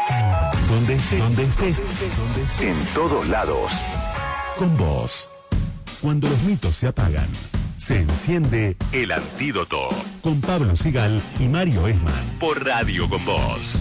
Donde estés, en todos lados. Con vos. Cuando los mitos se apagan, se enciende El Antídoto. Con Pablo Sigal y Mario Esman. Por Radio Con Vos.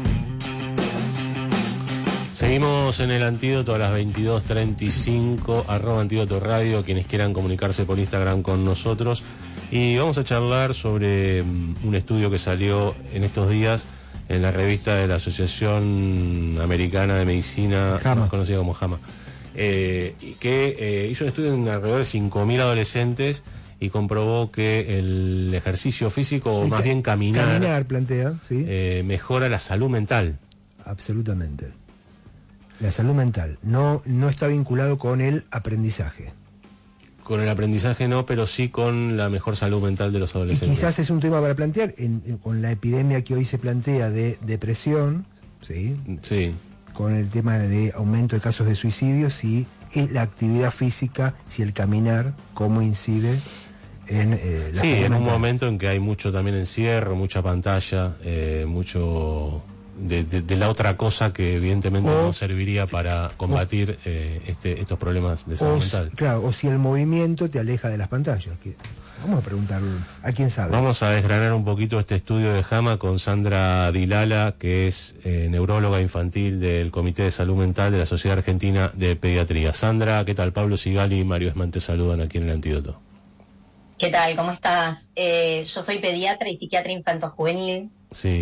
Seguimos en El Antídoto a las 22:35, @Antídoto Radio, quienes quieran comunicarse por Instagram con nosotros. Y vamos a charlar sobre un estudio que salió en estos días en la revista de la Asociación Americana de Medicina, más conocida como JAMA, que hizo un estudio en alrededor de 5.000 adolescentes y comprobó que el ejercicio físico, o más bien caminar plantea, ¿sí? Mejora la salud mental. Absolutamente. La salud mental no está vinculado con el aprendizaje. Con el aprendizaje no, pero sí con la mejor salud mental de los adolescentes. Y quizás es un tema para plantear, con la epidemia que hoy se plantea de depresión, ¿sí? Sí. Con el tema de aumento de casos de suicidio, si la actividad física, si el caminar, cómo incide en la salud mental. Un momento en que hay mucho también encierro, mucha pantalla, mucho de la otra cosa que evidentemente no serviría para combatir estos problemas de salud mental. Claro, o si el movimiento te aleja de las pantallas. Vamos a preguntarle a quién sabe. Vamos a desgranar un poquito este estudio de JAMA con Sandra Dilala, que es neuróloga infantil del Comité de Salud Mental de la Sociedad Argentina de Pediatría. Sandra, ¿qué tal? Pablo Sigali y Mario Esman te saludan aquí en El Antídoto. ¿Qué tal? ¿Cómo estás? Yo soy pediatra y psiquiatra infanto-juvenil. Sí.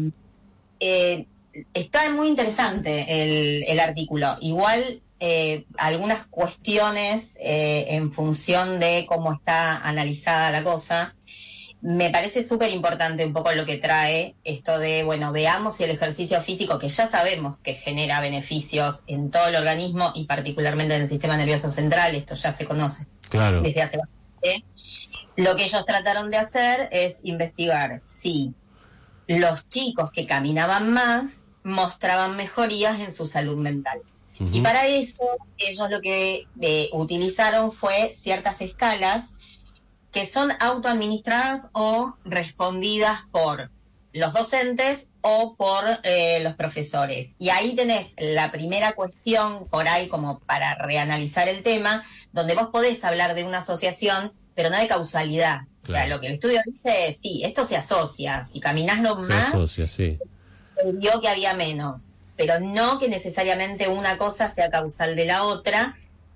Está muy interesante el artículo. Igual algunas cuestiones en función de cómo está analizada la cosa, me parece súper importante un poco lo que trae esto de, veamos si el ejercicio físico, que ya sabemos que genera beneficios en todo el organismo y particularmente en el sistema nervioso central, esto ya se conoce desde hace bastante. Lo que ellos trataron de hacer es investigar si los chicos que caminaban más mostraban mejorías en su salud mental. Uh-huh. Y para eso ellos lo que utilizaron fue ciertas escalas que son autoadministradas o respondidas por los docentes o por los profesores. Y ahí tenés la primera cuestión por ahí como para reanalizar el tema, donde vos podés hablar de una asociación, pero no de causalidad. Claro. O sea, lo que el estudio dice es, sí, esto se asocia. Si caminás lo más, se asocia, sí. Se vio que había menos. Pero no que necesariamente una cosa sea causal de la otra.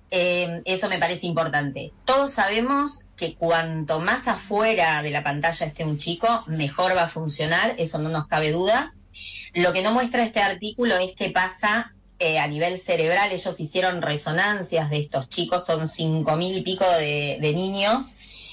Eso me parece importante. Todos sabemos que cuanto más afuera de la pantalla esté un chico, mejor va a funcionar. Eso no nos cabe duda. Lo que no muestra este artículo es qué pasa a nivel cerebral. Ellos hicieron resonancias de estos chicos, son 5.000 y pico de niños,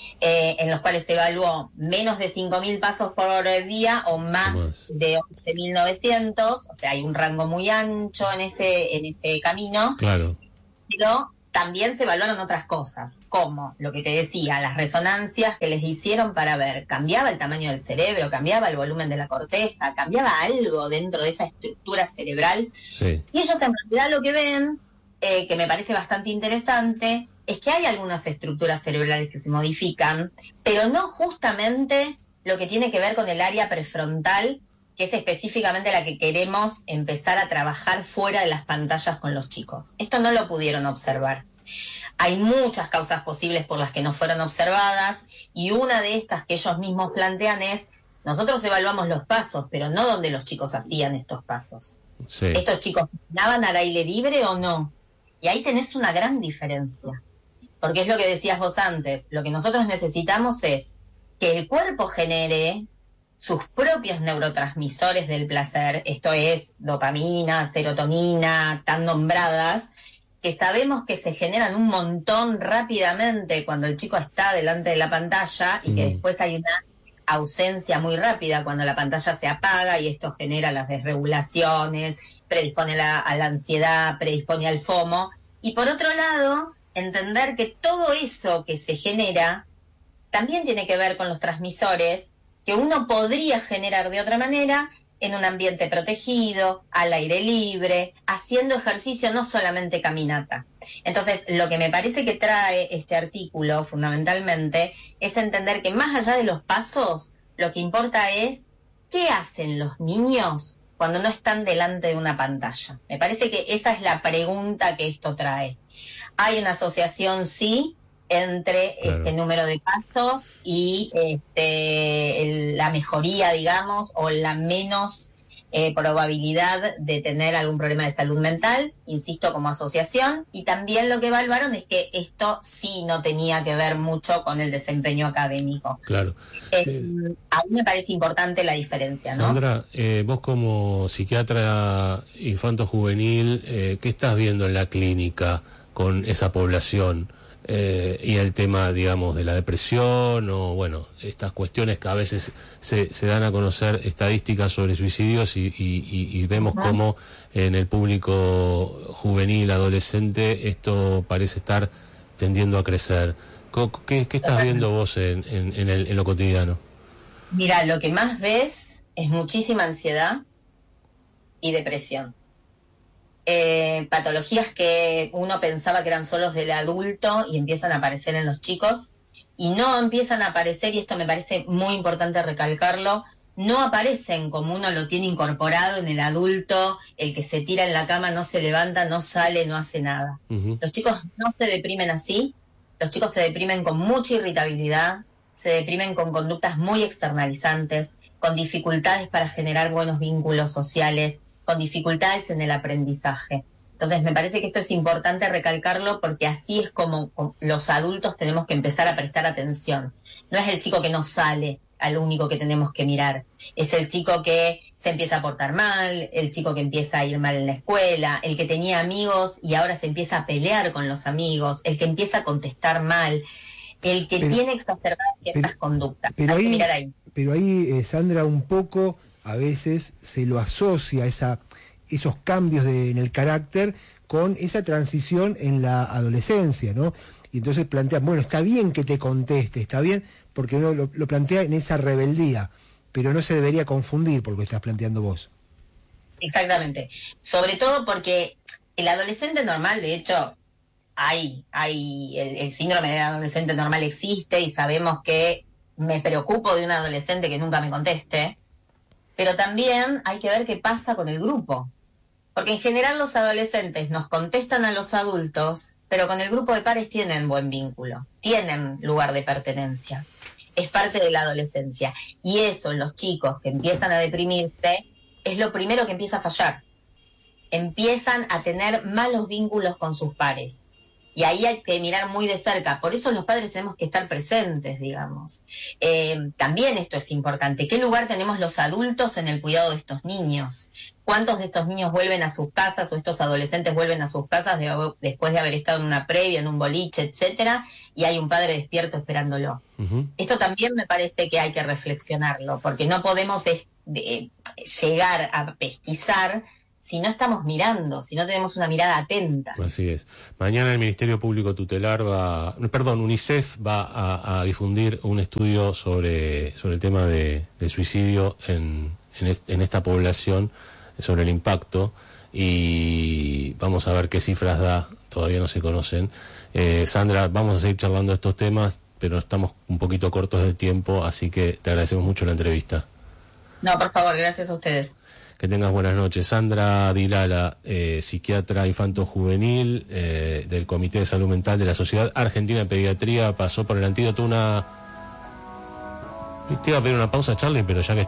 en los cuales se evaluó menos de 5.000 pasos por día o más de 11.900, o sea, hay un rango muy ancho en ese camino. Claro. Pero también se evaluaron otras cosas, como lo que te decía, las resonancias que les hicieron para ver, cambiaba el tamaño del cerebro, cambiaba el volumen de la corteza, cambiaba algo dentro de esa estructura cerebral. Sí. Y ellos en realidad lo que ven, que me parece bastante interesante, es que hay algunas estructuras cerebrales que se modifican, pero no justamente lo que tiene que ver con el área prefrontal, que es específicamente la que queremos empezar a trabajar fuera de las pantallas con los chicos. Esto no lo pudieron observar. Hay muchas causas posibles por las que no fueron observadas, y una de estas que ellos mismos plantean es, nosotros evaluamos los pasos, pero no donde los chicos hacían estos pasos. Sí. ¿Estos chicos caminaban al aire libre o no? Y ahí tenés una gran diferencia. Porque es lo que decías vos antes, lo que nosotros necesitamos es que el cuerpo genere sus propios neurotransmisores del placer, esto es dopamina, serotonina, tan nombradas, que sabemos que se generan un montón rápidamente cuando el chico está delante de la pantalla y que después hay una ausencia muy rápida cuando la pantalla se apaga, y esto genera las desregulaciones, predispone a la ansiedad, predispone al FOMO. Y por otro lado, entender que todo eso que se genera también tiene que ver con los transmisores que uno podría generar de otra manera en un ambiente protegido, al aire libre, haciendo ejercicio, no solamente caminata. Entonces, lo que me parece que trae este artículo fundamentalmente es entender que más allá de los pasos, lo que importa es qué hacen los niños cuando no están delante de una pantalla? Me parece que esa es la pregunta que esto trae. Hay una asociación, sí, entre este número de casos y la mejoría, digamos, o la menos probabilidad de tener algún problema de salud mental, insisto, como asociación, y también lo que evaluaron es que esto sí no tenía que ver mucho con el desempeño académico. Claro. Sí. A mí me parece importante la diferencia, ¿no? Sandra, vos como psiquiatra infanto-juvenil, ¿qué estás viendo en la clínica con esa población? Y el tema, digamos, de la depresión o, bueno, estas cuestiones que a veces se dan a conocer estadísticas sobre suicidios y vemos cómo en el público juvenil, adolescente, esto parece estar tendiendo a crecer. ¿Qué estás viendo vos en lo cotidiano? Mira, lo que más ves es muchísima ansiedad y depresión. Patologías que uno pensaba que eran solos del adulto y empiezan a aparecer en los chicos, y no empiezan a aparecer, y esto me parece muy importante recalcarlo, no aparecen como uno lo tiene incorporado en el adulto, el que se tira en la cama, no se levanta, no sale, no hace nada. Los chicos no se deprimen así, los chicos se deprimen con mucha irritabilidad, se deprimen con conductas muy externalizantes, con dificultades para generar buenos vínculos sociales, con dificultades en el aprendizaje. Entonces me parece que esto es importante recalcarlo, porque así es como los adultos tenemos que empezar a prestar atención. No es el chico que no sale al único que tenemos que mirar, es el chico que se empieza a portar mal, el chico que empieza a ir mal en la escuela, el que tenía amigos y ahora se empieza a pelear con los amigos, el que empieza a contestar mal, el que tiene exacerbadas ciertas conductas. Pero ahí, Sandra, un poco a veces se lo asocia esos cambios en el carácter con esa transición en la adolescencia, ¿no? Y entonces plantean, bueno, está bien que te conteste, está bien, porque uno lo plantea en esa rebeldía, pero no se debería confundir por lo que estás planteando vos. Exactamente. Sobre todo porque el adolescente normal, de hecho, el síndrome de adolescente normal existe, y sabemos que me preocupo de un adolescente que nunca me conteste, pero también hay que ver qué pasa con el grupo. Porque en general los adolescentes nos contestan a los adultos, pero con el grupo de pares tienen buen vínculo, tienen lugar de pertenencia. Es parte de la adolescencia. Y eso, en los chicos que empiezan a deprimirse, es lo primero que empieza a fallar. Empiezan a tener malos vínculos con sus pares. Y ahí hay que mirar muy de cerca. Por eso los padres tenemos que estar presentes, digamos. También esto es importante. ¿Qué lugar tenemos los adultos en el cuidado de estos niños? ¿Cuántos de estos niños vuelven a sus casas, o estos adolescentes vuelven a sus casas después de haber estado en una previa, en un boliche, etcétera, y hay un padre despierto esperándolo? Esto también me parece que hay que reflexionarlo, porque no podemos llegar a pesquisar si no estamos mirando, si no tenemos una mirada atenta. Así es. Mañana el Ministerio Público Tutelar UNICEF va a difundir un estudio sobre el tema del suicidio en esta población, sobre el impacto, y vamos a ver qué cifras da, todavía no se conocen. Sandra, vamos a seguir charlando de estos temas, pero estamos un poquito cortos de tiempo, así que te agradecemos mucho la entrevista. No, por favor, gracias a ustedes. Que tengas buenas noches. Sandra Dilala, psiquiatra infanto-juvenil del Comité de Salud Mental de la Sociedad Argentina de Pediatría, pasó por el antídoto. Te iba a pedir una pausa, Charlie, pero ya que